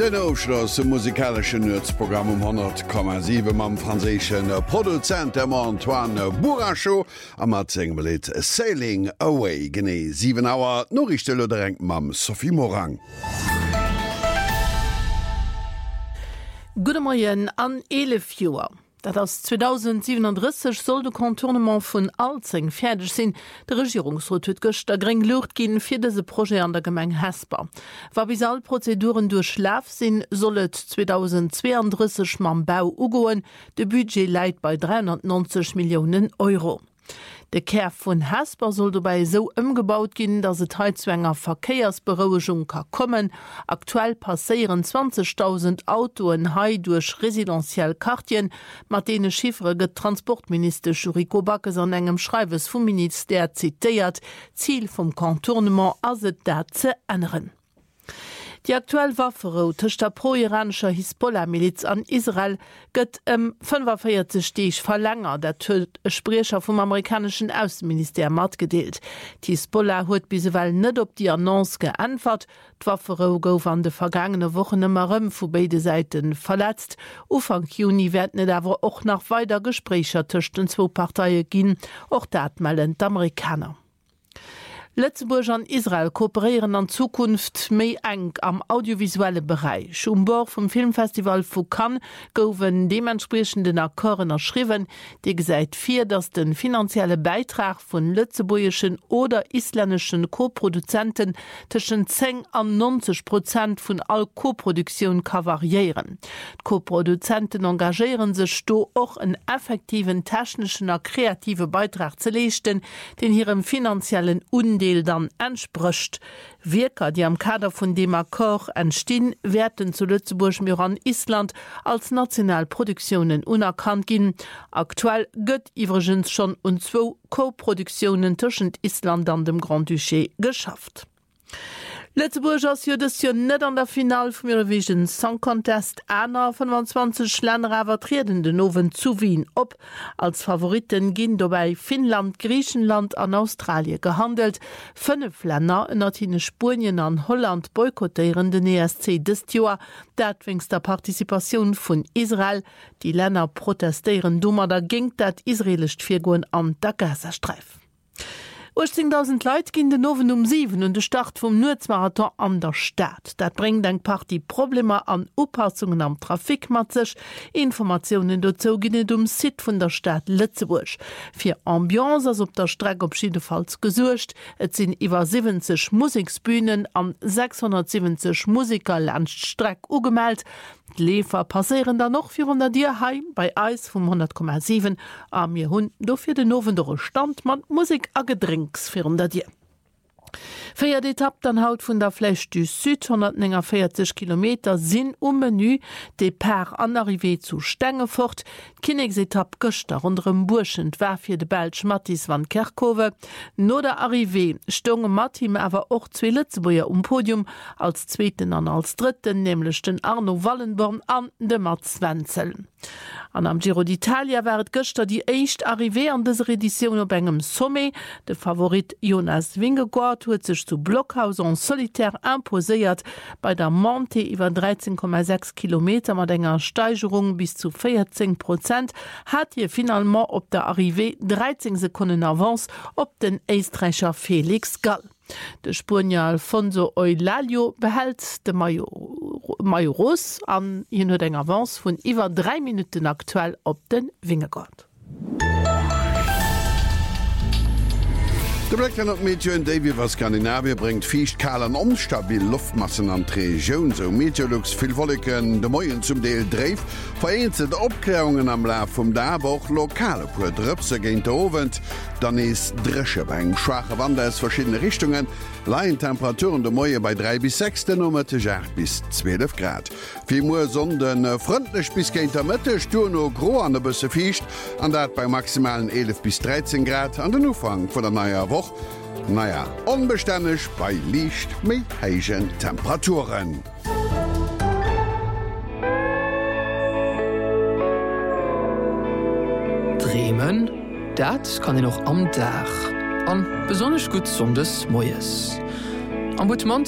Den Aufschluss zum musikalischen Nutzprogramm 100,7 am französischen Produzent Antoine Bourracho am Lied Sailing Away gene 7 Auer Norrichtelle derrenk mam Sophie Morang. Gute Morgen an 11 Joer. Dat aus 2037 soll de Kontournement vun Alzing fertig sinn. De Regierungsrat huet gëcht gering Lucht ginn fir dese Projekt an der Gemeng Hesper. Wa bis all Prozeduren durchlaf sinn, sollet 2032 mam Bau ugoen, de Budget leit bei 390 Millionen Euro. De Kerf vun Hesper soll dabei so umgebaut gin, dat se Teilzwänger Verkehrsberouechung ka kommen. Aktuell passeieren 20.000 Autoen hai durch residentiell Kartien, mat dee schiffrege Transportminister Juriko Backes an engem Schreiwes vum Minister zitiert, Ziel vum Kontournement as et dat ze ändern. Die aktuelle Waffe tech der pro-iranischer Hisbollah-Miliz an Israel gëtt 45 Stich verlängert, dat huet e Sprecher vom amerikanischen Außenminister matgedeelt. Die Hisbollah huet biseweill net op die Annonce geantwort. D'Waffe gouf an de vergangene Wochen ëmmer vu beide Seiten verletzt. Ufang Juni werd net awer och nach weiter Gesprächer tëcht den zwo Parteiie ginn, och dat melden d'Amerikaner. Lützeburg an Israel kooperieren an Zukunft méi eng am audiovisuelle Bereich. Bord vom Filmfestival vu Cannes goufen dementsprechenden Akkoren erschriven, die gesäit fir, dass den finanzielle Beitrag vun lützeburgischen oder isländischen Koproduzenten tschen 10 an 90% vun all Koproduktion ka variieren. Koproduzenten engagieren sech sto och en effektiven technischen a kreative Beitrag ze lechten, den ihrem finanziellen dann entspricht. Wirker, die am Kader von dem Akkor entstehen, werden zu Lützeburg mir an Island als Nationalproduktionen unerkannt gehen. Aktuell gött übrigens schon 2 Co-Produktionen zwischen Island und dem Grand Duché geschafft. Lützeburg ass jo des jo net an der Final vum Eurovision Song Contest Äner 25 Länder awertreden den Nowen zu Wien op. Als Favoriten ginn dobei Finnland, Griechenland an Australien gehandelt. 5 Länder ënnertine Spurien an Holland boykottieren den ESC dest Joer. Dat wings der Partizipation vun Israel. Die Länder protestieren dummer dagegen, dat israelisch Virgoen an der Gazastreif. 18.000 Leute gehen den Noven 7 und der Start vom Nutzmarathon an der Stadt. Das bringt ein paar die Probleme an Anpassungen am Trafik mit sich. Informationen dazu gehen Site von der Stadt Lützeburg. Für Ambiance, als auf der Strecke auf jeden Fall gesucht. Es sind über 70 Musikbühnen an 670 Musiker Landstrecke angemeldet. Die Läfer passieren dann noch 400 Jahre heim bei Eis vom 100,7 am mir Hund dafür den Noven Stand man Musik agedrinks 400 Jahre. Feiert Etappe dann haut vun der Flèche du Süd 140 Kilometer sinn Menü de per an Arrivé zu Stengefort. Kinnegsetappe gëchter runm Burschend war fir de Belsch Mattis van Kerkove. No der Arrivé stonge Mattim awer och 2 Lützeburger Podium als zweiten an als dritten, nämlich den Arno Wallenborn an de Mats Wenzel. An am Giro d'Italia wäret gëchter die echt Arrivé an des Edition op engem Sommet. De Favorit Jonas Vingegaard huet sech zu Blockhausen solitär imposéiert bei der Monte iwwer 13,6 Kilometer mat enger Steigerung bis zu 14%, hat hier finalement op der Arrivé 13 Sekunden Avance op den Eistreicher Felix Gall. De Spanier Alfonso Eulalio behält de Majoros an hin huet eng Avance vun iwwer 3 Minuten aktuell op den Vingegaard. Der Black Meteo in Davy was Skandinavien bringt ficht kal an onstabil Luftmassen an Region so Meteorlux viel Wolken de Moien zum Deel dreif vereinzelt Opklärungen am La vom Dawoch lokale Drüpse gegen Ovent dann is dresche beim schwache Wander aus verschiedene Richtungen Laien Temperaturen de Moie bei 3 bis 6 Nummer 8 bis 12 Grad. Vielmur sonden freundlich bis gegen der Mitte Sturno gro an der Busse ficht an dat bei maximalen 11 bis 13 Grad an den Ufang von der neuer Woche. Naja, unbeständig bei Licht mit heißen Temperaturen. Bremen, dat kann ich noch am Dach. An besonders gut sonndes Moes. Am Butmann